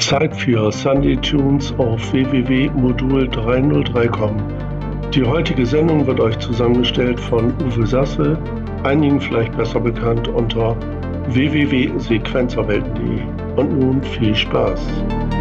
Zeit für Sunday Tunes auf www.modul303.com. Die heutige Sendung wird euch zusammengestellt von Uwe Sasse, einigen vielleicht besser bekannt unter www.sequenzerwelten.de. Und nun viel Spaß!